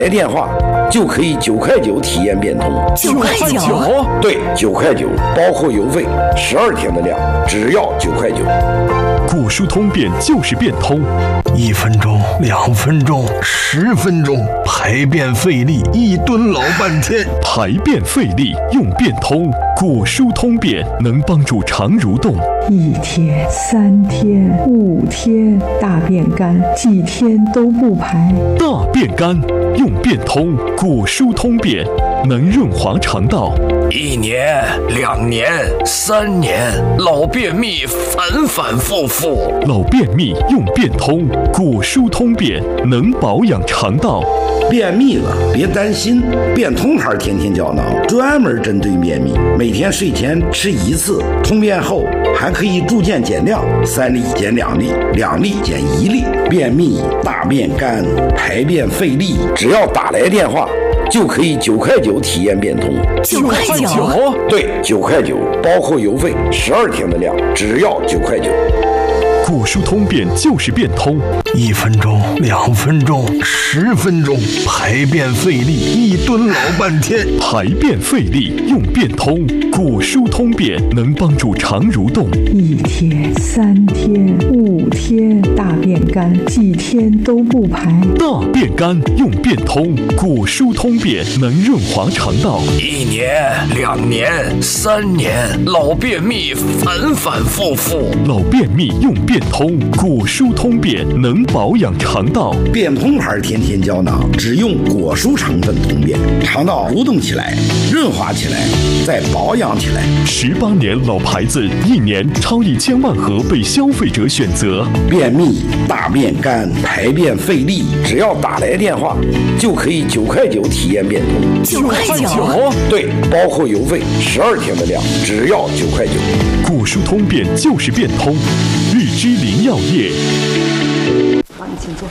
电话就可以9块9体验变通。 9块9？ 对，9块9，包括邮费，12天的量，只要9块9。 果蔬通便就是变通 ，1分钟、2分钟、10分钟，排便费力，1吨老半天。 排便费力用变通，果蔬通便能帮助肠蠕动。 1天、3天、5天，大便干，几天都不排。 大便干用变通，果蔬通便能润滑肠道。 1年、2年、3年，老便秘反反复复。 老便秘用变通，果蔬通便能保养肠道。 便秘了别担心，变通牌天天胶囊专门针对便秘，每天睡前吃1次，通便后还可以逐渐减量，3粒减2粒，2粒减1粒。便秘、大便干、排便费力，只要打来电话就可以9块9体验变通。 9块9？ 对，9块9，包括邮费，12天的量，只要9块9。 果蔬通便就是变通 ，1分钟、2分钟、10分钟，排便费力1吨老半天。 排便费力用变通，果蔬通便能帮助肠蠕动。 1天、3天、5天，大便干，几天都不排。 大便干用变通，果蔬通便能润滑肠道。 1年、2年、3年，老便秘反反复复。 老便秘用变通，果蔬通便能保养肠道。 变通牌天天胶囊只用果蔬成分通便，肠道蠕动起来，润滑起来，再保养起来。 18年老牌子，1年超1000万盒被消费者选择。 便秘、大便干、排便费力，只要打来电话就可以9块9体验变通。 9块9？ 对，包括邮费，12天的量，只要9块9。 果蔬通便就是变通，日之林药业。 好，你请坐。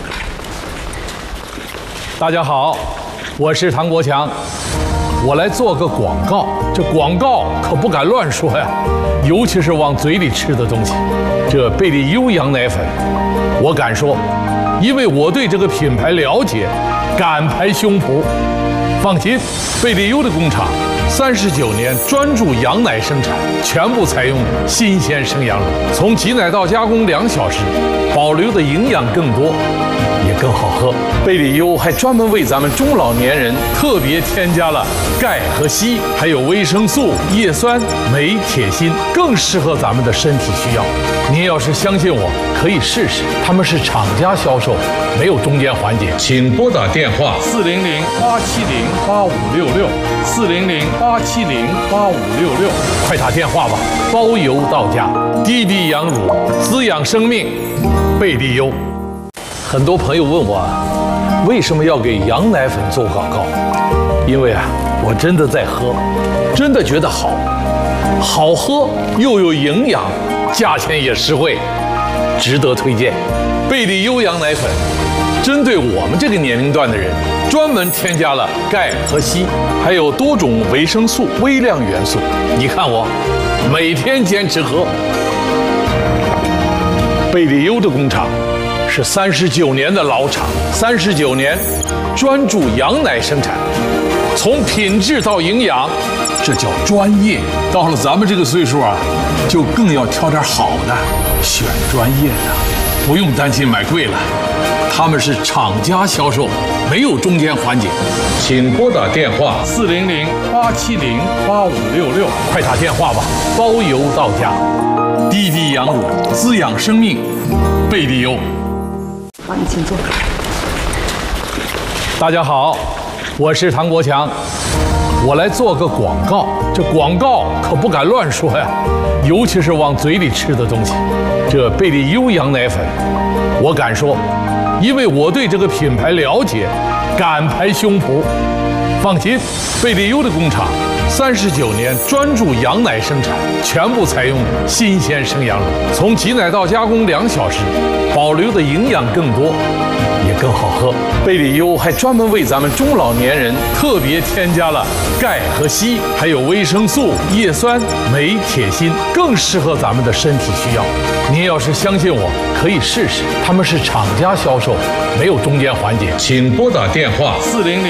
大家好，我是唐国强，我来做个广告。这广告可不敢乱说呀，尤其是往嘴里吃的东西。这贝利优羊奶粉，我敢说，因为我对这个品牌了解，敢拍胸脯。放心，贝利优的工厂39年专注羊奶生产，全部采用新鲜生羊乳，从挤奶到加工2小时，保留的营养更多，也更好喝。贝利优还专门为咱们中老年人特别添加了钙和硒，还有维生素、叶酸、镁、铁、锌，更适合咱们的身体需要。您要是相信我，可以试试。他们是厂家销售，没有中间环节。请拨打电话400-870-8566，400-870-8566，快打电话吧，包邮到家。滴滴羊乳，滋养生命，贝利优。很多朋友问我，为什么要给羊奶粉做广告？因为我真的在喝，真的觉得好，好喝又有营养，价钱也实惠，值得推荐。贝利优羊奶粉针对我们这个年龄段的人，专门添加了钙和硒，还有多种维生素、微量元素。你看我每天坚持喝。贝利优的工厂是39年的老厂，39年专注羊奶生产，从品质到营养，这叫专业。到了咱们这个岁数就更要挑点好的，选专业的，不用担心买贵了。他们是厂家销售，没有中间环节。请拨打电话400-870-8566，快打电话吧，包邮到家。滴滴羊乳，滋养生命，贝利优。 好，你请坐。 大家好，我是唐国强，我来做个广告。这广告可不敢乱说呀，尤其是往嘴里吃的东西。这贝利优羊奶粉，我敢说，因为我对这个品牌了解，敢拍胸脯。放心，贝利优的工厂39年专注羊奶生产，全部采用新鲜生羊乳，从挤奶到加工2小时，保留的营养更多， 也更好喝。贝里优还专门为咱们中老年人特别添加了钙和硒，还有维生素、叶酸、镁、铁、锌，更适合咱们的身体需要。您要是相信我，可以试试，他们是厂家销售，没有中间环节。请拨打电话40。